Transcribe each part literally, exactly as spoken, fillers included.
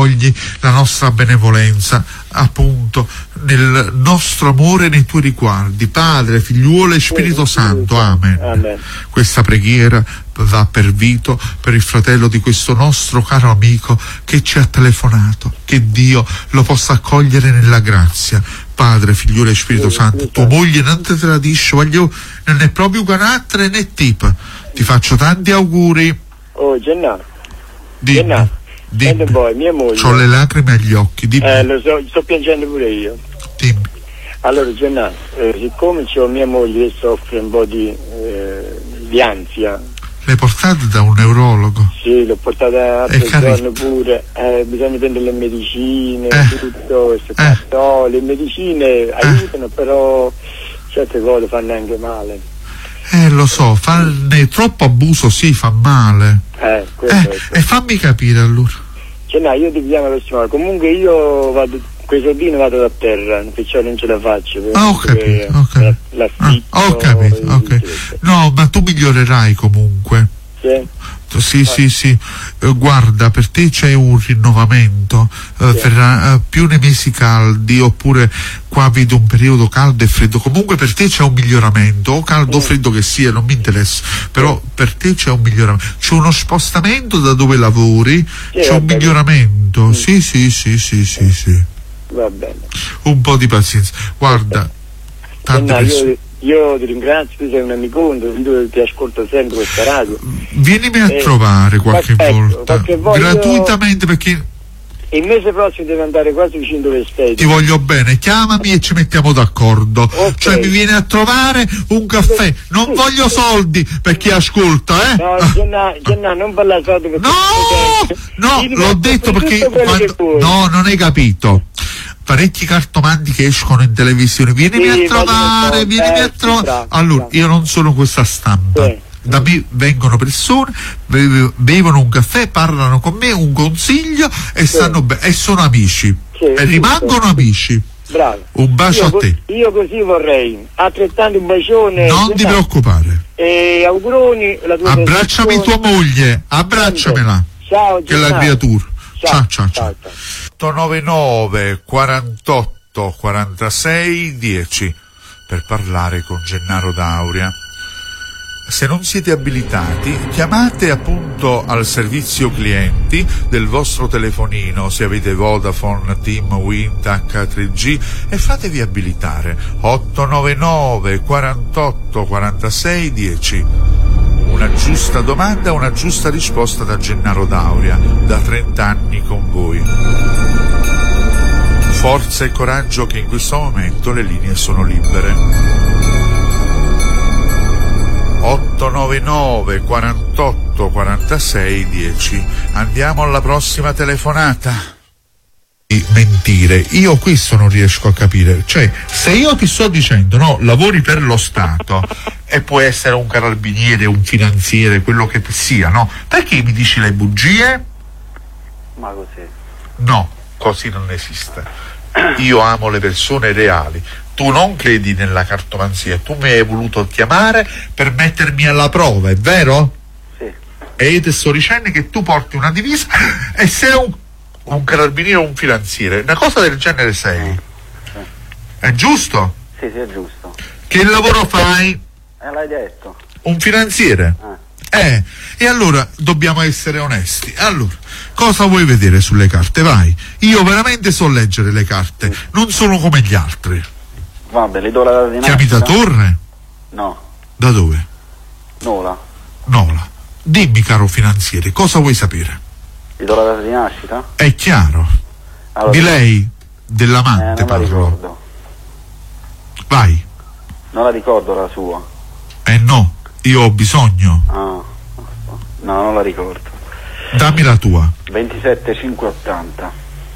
accogli la nostra benevolenza, appunto, nel nostro amore nei tuoi riguardi, Padre, Figliuolo e Spirito Santo. Amen. Amen. Questa preghiera va per Vito, per il fratello di questo nostro caro amico che ci ha telefonato, che Dio lo possa accogliere nella grazia. Padre, Figliuolo e Spirito Santo, tua moglie non ti tradisce, voglio, non è proprio carattere né tipo. Ti faccio tanti auguri. Oh, Gennaro. Dimmi, Gennaro. dimmi. Poi, mia moglie. C'ho le lacrime agli occhi, dimmi. Eh, lo so, sto piangendo pure io. Dimmi. Allora, Gennaro, eh, siccome c'ho mia moglie che soffre un po' di, eh, di ansia. L'hai portata da un neurologo? Sì, l'ho portata a giorno pure, eh, bisogna prendere le medicine, eh. tutto, queste eh. no, le medicine eh. aiutano, però certe cose fanno anche male. Eh, lo so, farne troppo abuso sì, fa male. Eh, eh e fammi capire allora. Cioè, no, io ti chiamo la prossima volta. Comunque io vado, quei soldini vado da terra, perciò non ce la faccio. Ah, ho capito, ho capito. La, ah, ho capito, ho capito. No, ma tu migliorerai comunque. Sì. Sì, sì, sì, uh, guarda, per te c'è un rinnovamento, uh, sì. Verrà uh, più nei mesi caldi, oppure qua vedo un periodo caldo e freddo, comunque per te c'è un miglioramento, o caldo o mm. freddo che sia, non mi interessa, però mm. per te c'è un miglioramento, c'è uno spostamento da dove lavori, sì, c'è un bene. miglioramento, mm. sì, sì, sì, sì, sì, sì. Va bene. Un po' di pazienza, guarda, tante no, persone... io... Io ti ringrazio, tu sei un amico, io ti ascolto sempre questa radio. Vienimi a eh, trovare qualche ecco, volta, qualche volta gratuitamente, perché il mese prossimo devo andare quasi vicino dove stai. Ti voglio bene, chiamami e ci mettiamo d'accordo. Okay. Cioè mi vieni a trovare un caffè, non sì, voglio sì. soldi per chi ascolta, eh? No, Gennaro, Gennaro, non parla soldi perché no, no, l'ho detto perché quando... no, non hai capito. Parecchi cartomanti che escono in televisione, vienimi sì, a trovare, vienimi eh, a trovare. Allora, io non sono questa stampa. Sì. Da me vengono persone, bevono un caffè, parlano con me, un consiglio e sì. stanno bene, e sono amici. Sì, e rimangono sì. amici. Bravo. Un bacio io, a te. Io così vorrei. Altrettanto un bacione. Non ti preoccupare. E auguroni. La tua abbracciami tua moglie, abbracciamela. Ciao, che è la creatura. Ciao, ciao, ciao. ciao. ciao. otto nove nove quarantotto quarantasei dieci per parlare con Gennaro D'Auria. Se non siete abilitati, chiamate appunto al servizio clienti del vostro telefonino, se avete Vodafone, Team, Wind, acca tre G, e fatevi abilitare. otto nove nove quarantotto quarantasei dieci. Una giusta domanda, una giusta risposta da Gennaro D'Auria, da trenta anni con voi. Forza e coraggio, che in questo momento le linee sono libere. otto nove nove quarantotto quarantasei dieci. Andiamo alla prossima telefonata. Mentire, io questo non riesco a capire, cioè se io ti sto dicendo no, lavori per lo Stato e può essere un carabiniere, un finanziere, quello che sia, no? Perché mi dici le bugie? Ma così? No, così non esiste. Io amo le persone reali. Tu non credi nella cartomanzia, tu mi hai voluto chiamare per mettermi alla prova, è vero? Sì. E io ti sto dicendo che tu porti una divisa e sei un un carabiniere o un finanziere, una cosa del genere sei. Sì. È giusto? Sì, sì, è giusto. Che lavoro fai? Eh, l'hai detto. Un finanziere? Eh. eh. E allora dobbiamo essere onesti. Allora, cosa vuoi vedere sulle carte? Vai. Io veramente so leggere le carte, sì. non sono come gli altri. Vabbè, le do la data di nascita. Chiami da Torre? No. Da dove? Nola. Nola. Dimmi, caro finanziere, cosa vuoi sapere? Gli do la data di nascita? È chiaro. Allora, di lei, dell'amante, eh, non parlo. la ricordo. Vai. Non la ricordo la sua. Eh no, io ho bisogno. Ah, no, non la ricordo. Dammi la tua. ventisette cinque ottanta.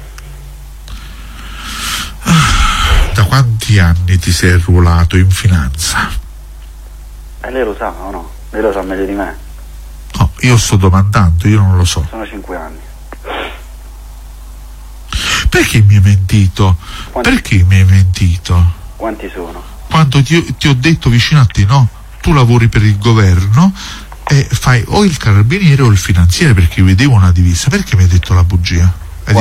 Da quanti anni ti sei arruolato in finanza? E eh, lei lo sa o no? Lei lo sa meglio di me. No, io sto domandando, io non lo so. Sono cinque anni. Perché mi hai mentito? Quanti? Perché mi hai mentito? Quanti sono? Quando ti, ti ho detto vicino a te, no, tu lavori per il governo e fai o il carabiniere o il finanziere, perché io vedevo una divisa. Perché mi hai detto la bugia?